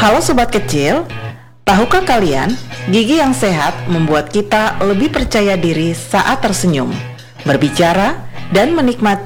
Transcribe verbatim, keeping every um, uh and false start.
Halo sobat kecil, tahukah kalian gigi yang sehat membuat kita lebih percaya diri saat tersenyum, berbicara, dan menikmati